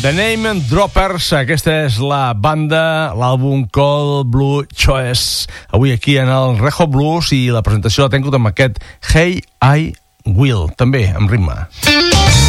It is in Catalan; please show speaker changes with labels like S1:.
S1: The Name Droppers, aquesta és la banda, l'àlbum Cold Blue Choice. Avui aquí en el Reho Blues i la presentació la tengo amb aquest Hey I Will, també amb ritme.